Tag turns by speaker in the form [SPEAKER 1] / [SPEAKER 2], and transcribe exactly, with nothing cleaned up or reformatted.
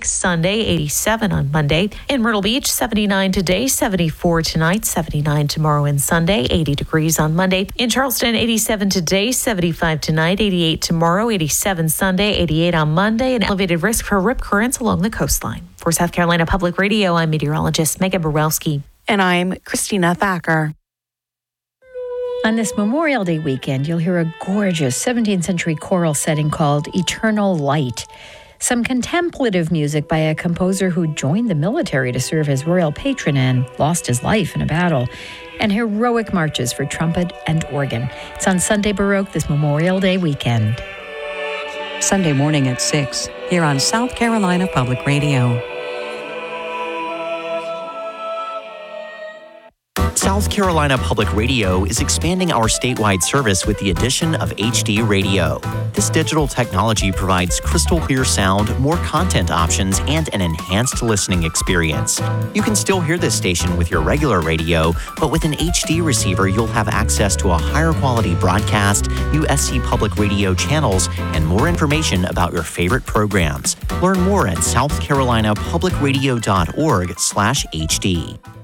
[SPEAKER 1] eighty-six Sunday, eighty-seven on Monday. In Myrtle Beach, seventy-nine today, seventy-four tonight, seventy-nine tomorrow and Sunday, eighty degrees on Monday. In Charleston, eighty-seven today, seventy-five tonight, eighty-eight tomorrow, eighty-seven Sunday, eighty-eight on Monday. An elevated risk for rip currents along the coastline. For South Carolina Public Radio, I'm meteorologist Megan Borowski.
[SPEAKER 2] And I'm Christina Thacker.
[SPEAKER 3] On this Memorial Day weekend, you'll hear a gorgeous seventeenth century choral setting called Eternal Light. Some contemplative music by a composer who joined the military to serve as royal patron and lost his life in a battle. And heroic marches for trumpet and organ. It's on Sunday Baroque this Memorial Day weekend.
[SPEAKER 4] Sunday morning at six, here on South Carolina Public Radio.
[SPEAKER 5] South Carolina Public Radio is expanding our statewide service with the addition of H D Radio. This digital technology provides crystal clear sound, more content options, and an enhanced listening experience. You can still hear this station with your regular radio, but with an H D receiver, you'll have access to a higher quality broadcast, U S C Public Radio channels, and more information about your favorite programs. Learn more at south carolina public radio dot org slash H D.